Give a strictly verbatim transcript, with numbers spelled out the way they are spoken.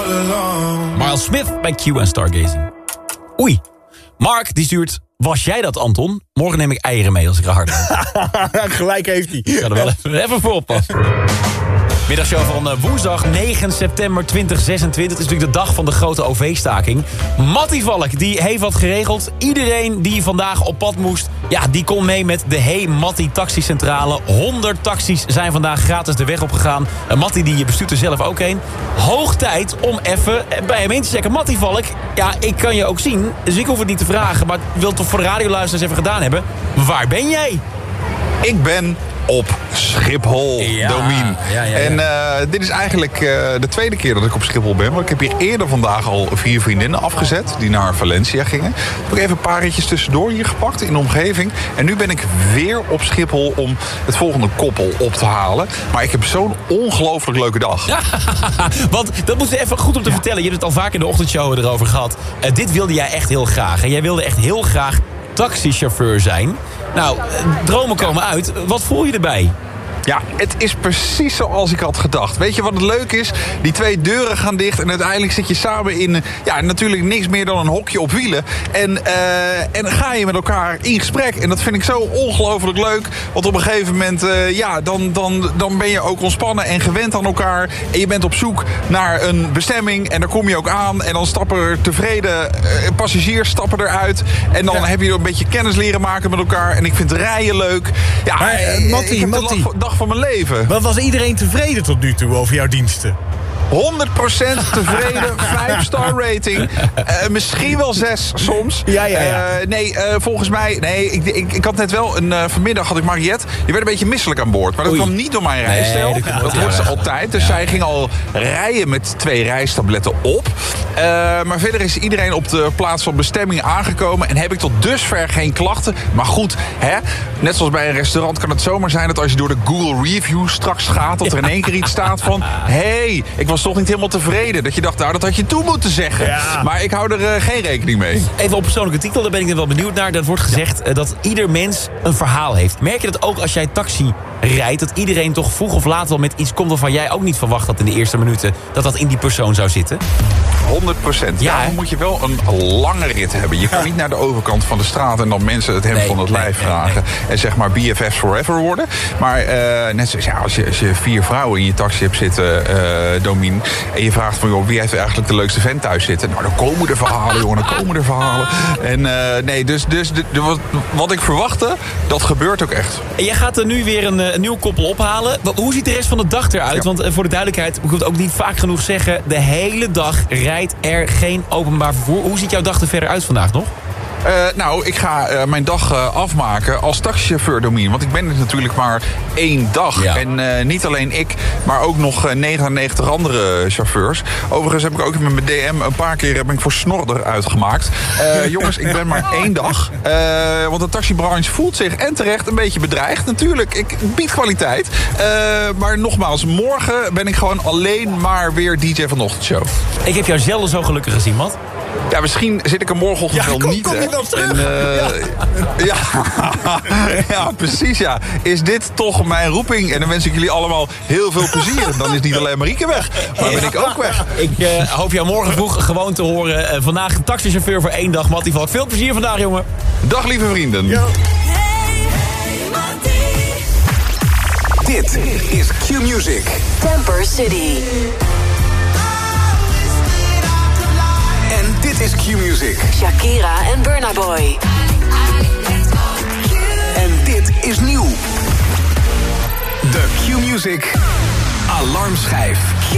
Miles Smith bij Q en Stargazing. Oei, Mark die stuurt... Was jij dat, Anton? Morgen neem ik eieren mee als ik er hard ben. Gelijk heeft hij. Ik ga er wel even, even voor oppassen. Middagshow van uh, woensdag negen september tweeduizend zesentwintig. Het is natuurlijk de dag van de grote O V-staking. Mattie Valk, die heeft wat geregeld. Iedereen die vandaag op pad moest... ja, die kon mee met de Hey Mattie taxicentrale. honderd taxis zijn vandaag gratis de weg opgegaan. Uh, Mattie die bestuurt er zelf ook heen. Hoog tijd om even bij hem in te checken. Mattie Valk, ja, ik kan je ook zien. Dus ik hoef het niet te vragen. Maar ik wil toch voor de radioluisteraars even gedaan hebben. Waar ben jij? Ik ben op Schiphol, ja, Domien. Ja, ja, ja. En uh, dit is eigenlijk uh, de tweede keer dat ik op Schiphol ben. Want ik heb hier eerder vandaag al vier vriendinnen afgezet... die naar Valencia gingen. Heb ik even een paar ritjes tussendoor hier gepakt in de omgeving. En nu ben ik weer op Schiphol om het volgende koppel op te halen. Maar ik heb zo'n ongelooflijk leuke dag. Ja, want dat moet even goed om te ja. vertellen. Je hebt het al vaak in de ochtendshow erover gehad. Uh, dit wilde jij echt heel graag. En jij wilde echt heel graag taxichauffeur zijn. Nou, dromen komen uit. Wat voel je erbij? Ja, het is precies zoals ik had gedacht. Weet je wat het leuk is? Die twee deuren gaan dicht en uiteindelijk zit je samen in... ja, natuurlijk niks meer dan een hokje op wielen. En, uh, en dan ga je met elkaar in gesprek. En dat vind ik zo ongelooflijk leuk. Want op een gegeven moment, uh, ja, dan, dan, dan ben je ook ontspannen en gewend aan elkaar. En je bent op zoek naar een bestemming. En daar kom je ook aan. En dan stappen er tevreden uh, passagiers stappen eruit. En dan ja. heb je een beetje kennis leren maken met elkaar. En ik vind rijden leuk. Ja, maar, uh, Mattie, ik heb Mattie. de dag van mijn leven. Wat was iedereen tevreden tot nu toe over jouw diensten? honderd procent tevreden, vijf star rating. Uh, misschien wel zes soms. Ja, ja, ja. Uh, nee, uh, volgens mij... Nee, ik, ik, ik had net wel... Een, uh, vanmiddag had ik Mariette. Die werd een beetje misselijk aan boord. Maar dat Oei. kwam niet door mijn rijstijl. Nee, dat hoort ze altijd. Dus ja. zij ging al rijden met twee rijstabletten op. Uh, maar verder is iedereen op de plaats van bestemming aangekomen. En heb ik tot dusver geen klachten. Maar goed, hè, net zoals bij een restaurant kan het zomaar zijn... dat als je door de Google Reviews straks gaat... dat er in één keer iets staat van... hey, ik was toch niet helemaal tevreden. Dat je dacht, nou, dat had je toe moeten zeggen. Ja. Maar ik hou er uh, geen rekening mee. Even op persoonlijke titel, daar ben ik er wel benieuwd naar. Dat wordt gezegd ja. uh, dat ieder mens een verhaal heeft. Merk je dat ook als jij taxi rijdt... dat iedereen toch vroeg of laat wel met iets komt... waarvan jij ook niet verwacht had in de eerste minuten... dat dat in die persoon zou zitten? honderd procent. Ja, dan moet je wel een lange rit hebben. Je kan niet naar de overkant van de straat... en dan mensen het hemd nee, van het lijf nee, vragen... Nee, nee. en zeg maar B F F's forever worden. Maar uh, net zoals ja, als, je, als je vier vrouwen in je taxi hebt zitten... Uh, Domien, en je vraagt van... joh, wie heeft eigenlijk de leukste vent thuis zitten? Nou, dan komen er verhalen, jongen, dan komen er verhalen. En uh, nee, dus, dus de, de, wat, wat ik verwachtte, dat gebeurt ook echt. En jij gaat er nu weer een, een nieuw koppel ophalen. Hoe ziet de rest van de dag eruit? Ja. Want uh, voor de duidelijkheid, ik moet het ook niet vaak genoeg zeggen... de hele dag rijdt er geen openbaar vervoer. Hoe ziet jouw dag er verder uit vandaag nog? Uh, nou, ik ga uh, mijn dag uh, afmaken als taxichauffeur, Domien. Want ik ben het natuurlijk maar één dag. Ja. En uh, niet alleen ik, maar ook nog uh, negenennegentig andere chauffeurs. Overigens heb ik ook met mijn D M een paar keer heb ik voor Snorder uitgemaakt. Uh, jongens, ik ben maar één dag. Uh, want de taxibranche voelt zich en terecht een beetje bedreigd. Natuurlijk, ik bied kwaliteit. Uh, maar nogmaals, morgen ben ik gewoon alleen maar weer D J van de ochtendshow. Ik heb jou zelden zo gelukkig gezien, Mat. Ja, misschien zit ik er morgenochtend ja, wel kom, niet. Kom je nog terug? En, uh, ja. Ja. ja, precies ja. Is dit toch mijn roeping? En dan wens ik jullie allemaal heel veel plezier. Dan is niet alleen Marieke weg, maar ben ik ook weg. Ik uh, hoop jou morgen vroeg gewoon te horen. Uh, vandaag een taxichauffeur voor één dag, Mattie Valk. Veel plezier vandaag, jongen. Dag, lieve vrienden. Yo. Dit is Q-Music. Temper City. En dit is Q-Music. Shakira en Burna Boy. En dit is nieuw. De Q-Music Alarmschijf.